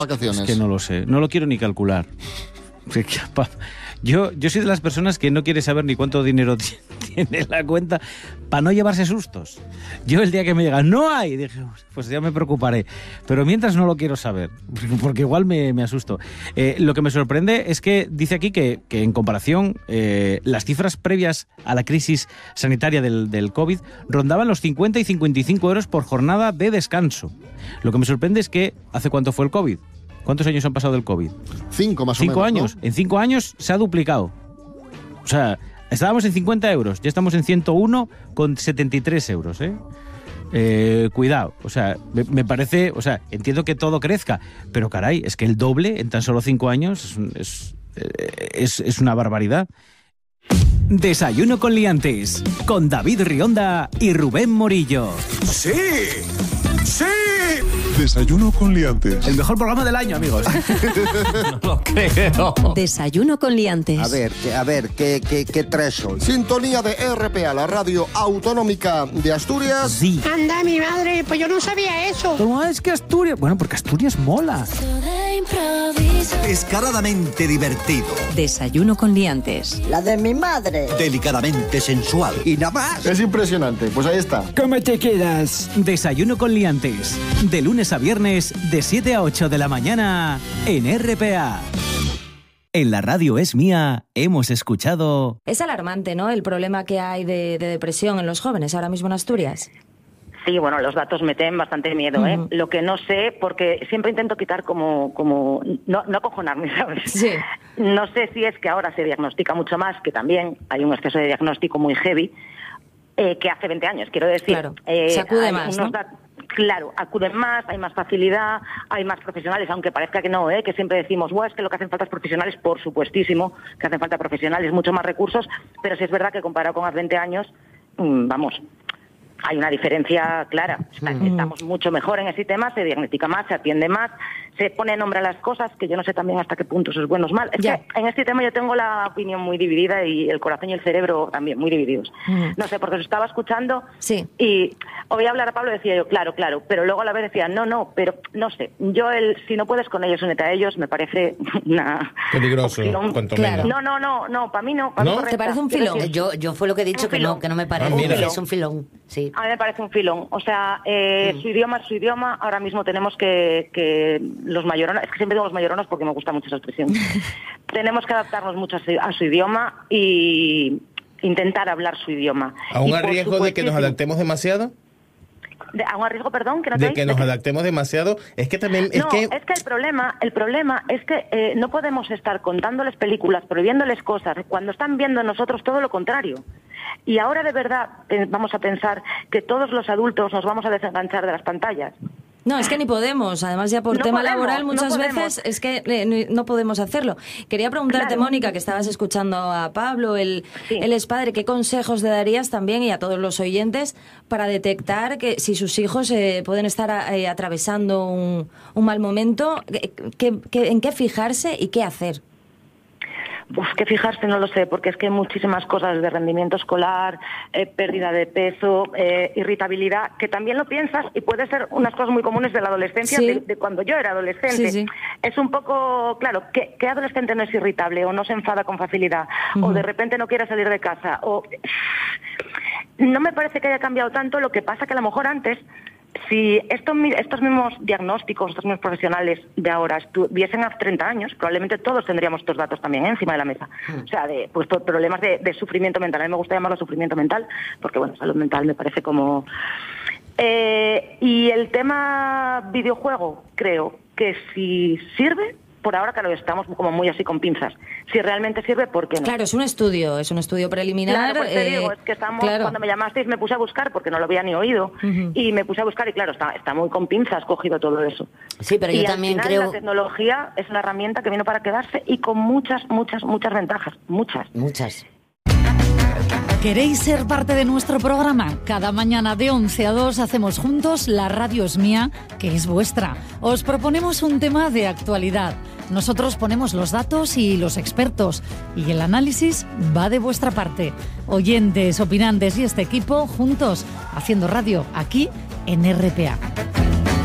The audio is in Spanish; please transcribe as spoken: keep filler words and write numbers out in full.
vacaciones? Es que no lo sé, no lo quiero ni calcular. Yo, yo soy de las personas que no quiere saber ni cuánto dinero tiene la cuenta para no llevarse sustos. Yo el día que me llega, no hay, dije, pues ya me preocuparé. Pero mientras no lo quiero saber, porque igual me, me asusto. Eh, lo que me sorprende es que dice aquí que, que en comparación, eh, las cifras previas a la crisis sanitaria del, del COVID rondaban los cincuenta y cincuenta y cinco euros por jornada de descanso. Lo que me sorprende es que, ¿hace cuánto fue el COVID? ¿Cuántos años han pasado del COVID? Cinco más o Cinco menos, años. ¿no? En cinco años se ha duplicado. O sea, estábamos en cincuenta euros, ya estamos en ciento uno con setenta y tres euros, ¿eh? Eh, cuidado, o sea, me, me parece, o sea, entiendo que todo crezca, pero caray, es que el doble en tan solo cinco años es, es, es una barbaridad. Desayuno con liantes, con David Rionda y Rubén Morillo. ¡Sí! ¡Sí! Desayuno con liantes. El mejor programa del año, amigos. No lo creo. Desayuno con liantes. A ver, que, a ver, ¿qué, qué, qué traes hoy? Sintonía de R P A, la radio autonómica de Asturias. Sí. Anda, mi madre, pues yo no sabía eso. ¿Cómo es que Asturias? Bueno, porque Asturias mola. Descaradamente divertido. Desayuno con liantes. La de mi madre. Delicadamente sensual. Y nada más. Es impresionante, pues ahí está. ¿Cómo te quedas? Desayuno con liantes, de lunes a viernes, de siete a ocho de la mañana, en R P A. En la radio Es Mía hemos escuchado... Es alarmante, ¿no?, el problema que hay de, de depresión en los jóvenes ahora mismo en Asturias. Sí, bueno, los datos meten bastante miedo, ¿eh? Uh-huh. Lo que no sé, porque siempre intento quitar como... como no, no acojonarme, ¿sabes? Sí. No sé si es que ahora se diagnostica mucho más, que también hay un exceso de diagnóstico muy heavy, eh, que hace veinte años, quiero decir. Claro, eh, se acude más, ¿no? Dat- Claro, acuden más, hay más facilidad, hay más profesionales, aunque parezca que no, ¿eh? Que siempre decimos, bueno, es que lo que hacen falta es profesionales, por supuestísimo, que hacen falta profesionales, mucho más recursos, pero sí es verdad que comparado con hace veinte años, mmm, vamos... Hay una diferencia clara. Estamos mucho mejor en ese tema, se diagnostica más, se atiende más, se pone nombre a las cosas, que yo no sé también hasta qué punto eso es bueno o es mal. Es ya. que en este tema yo tengo la opinión muy dividida y el corazón y el cerebro también muy divididos. Mm. No sé, porque os estaba escuchando sí. y oí hablar a Pablo y decía yo, claro, claro, pero luego a la vez decía, no, no, pero no sé. Yo, el si no puedes con ellos, únete a ellos, me parece una... Peligroso, opción. cuanto claro. menos. No, no, no, no, para mí no. ¿No? ¿Te parece un filón? Yo, yo fue lo que he dicho, que no, que no me parece. Ah, es un filón, sí. A mí me parece un filón. O sea, eh, mm. su idioma es su idioma. Ahora mismo tenemos que, que los mayoronas, es que siempre digo los mayoronas porque me gusta mucho esa expresión, tenemos que adaptarnos mucho a su, a su idioma y intentar hablar su idioma. ¿A un riesgo de que nos adaptemos demasiado? De, ¿A un riesgo, perdón? Que no de te que nos adaptemos demasiado. Es que también... Es no, que... es que el problema, el problema es que eh, no podemos estar contándoles películas, prohibiéndoles cosas, cuando están viendo nosotros todo lo contrario. Y ahora de verdad eh, vamos a pensar que todos los adultos nos vamos a desenganchar de las pantallas. No, es que ni podemos. Además, ya por no tema podemos, laboral muchas no veces es que eh, no podemos hacerlo. Quería preguntarte, claro. Mónica, que estabas escuchando a Pablo, él, sí. él es padre, ¿qué consejos le darías también y a todos los oyentes para detectar que si sus hijos eh, pueden estar eh, atravesando un, un mal momento, que, que, en qué fijarse y qué hacer? Pues que fijarse no lo sé, porque es que hay muchísimas cosas de rendimiento escolar, eh, pérdida de peso, eh, irritabilidad, que también lo piensas y puede ser unas cosas muy comunes de la adolescencia, sí. de, de cuando yo era adolescente. Sí, sí. Es un poco, claro, ¿qué, qué adolescente no es irritable o no se enfada con facilidad uh-huh. o de repente no quiere salir de casa? O no me parece que haya cambiado tanto, lo que pasa que a lo mejor antes... Si estos, estos mismos diagnósticos, estos mismos profesionales de ahora estuviesen hace treinta años, probablemente todos tendríamos estos datos también ¿eh? encima de la mesa. Mm. O sea, de pues, problemas de, de sufrimiento mental. A mí me gusta llamarlo sufrimiento mental, porque bueno, salud mental me parece como... Eh, y el tema videojuego, creo que si sirve... Por ahora, claro, estamos como muy así con pinzas. Si realmente sirve, ¿por qué no? Claro, es un estudio, es un estudio preliminar. Claro, pues te eh, digo, es que estamos, claro. cuando me llamasteis me puse a buscar, porque no lo había ni oído, uh-huh. y me puse a buscar y claro, está, está muy con pinzas cogido todo eso. Sí, pero y yo también al final, creo... la tecnología es una herramienta que vino para quedarse y con muchas, muchas, muchas ventajas. Muchas. Muchas. ¿Queréis ser parte de nuestro programa? Cada mañana de once a dos hacemos juntos La Radio Es Mía, que es vuestra. Os proponemos un tema de actualidad. Nosotros ponemos los datos y los expertos. Y el análisis va de vuestra parte. Oyentes, opinantes y este equipo juntos haciendo radio aquí en R P A.